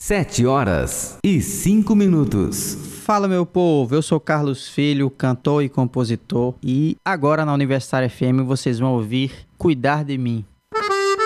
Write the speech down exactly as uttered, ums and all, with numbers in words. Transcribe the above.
Sete horas e cinco minutos. Fala, meu povo, eu sou Carlos Filho, cantor e compositor, e agora na Universitária F M vocês vão ouvir Cuidar de Mim.